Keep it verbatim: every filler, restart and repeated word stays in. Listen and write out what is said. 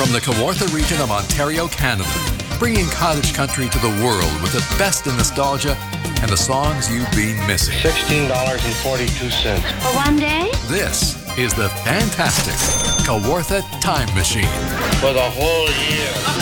from the Kawartha region of Ontario, Canada, bringing cottage country to the world with the best in nostalgia and the songs you've been missing. sixteen dollars and forty-two cents. For one day? This is the fantastic Kawartha Time Machine. For the whole year.